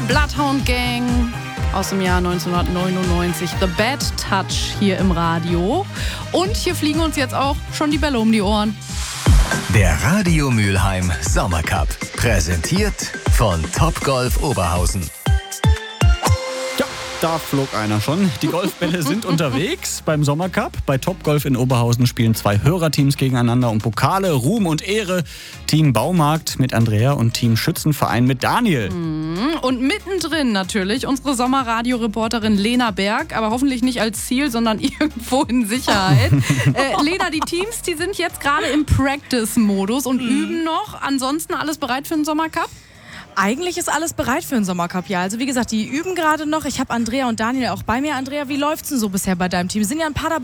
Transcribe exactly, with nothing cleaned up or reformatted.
Bloodhound Gang aus dem Jahr neunzehnhundertneunundneunzig. The Bad Touch hier im Radio. Und hier fliegen uns jetzt auch schon die Bälle um die Ohren. Der Radio Mülheim Sommercup. Präsentiert von Topgolf Oberhausen. Da flog einer schon. Die Golfbälle sind unterwegs beim Sommercup. Bei Topgolf in Oberhausen spielen zwei Hörerteams gegeneinander um Pokale, Ruhm und Ehre. Team Baumarkt mit Andrea und Team Schützenverein mit Daniel. Und mittendrin natürlich unsere Sommerradio-Reporterin Lena Berg, aber hoffentlich nicht als Ziel, sondern irgendwo in Sicherheit. äh, Lena, die Teams, die sind jetzt gerade im Practice-Modus und mhm. üben noch. Ansonsten alles bereit für den Sommercup? Eigentlich ist alles bereit für den Sommercup, ja. Also wie gesagt, die üben gerade noch. Ich habe Andrea und Daniel auch bei mir. Andrea, wie läuft's denn so bisher bei deinem Team? Sind ja ein paar dabei,